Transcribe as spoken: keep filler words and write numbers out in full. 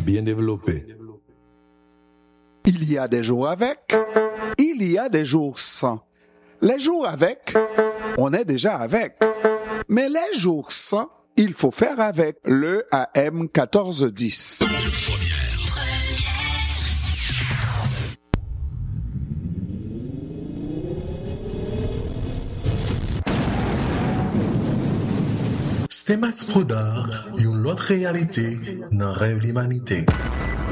bien développé. Il y a des jours avec, il y a des jours sans. Les jours avec, on est déjà avec. Mais les jours sans, il faut faire avec le A M quatorze dix. C'était Max Prodor, une autre réalité dans Rêve l'Humanité.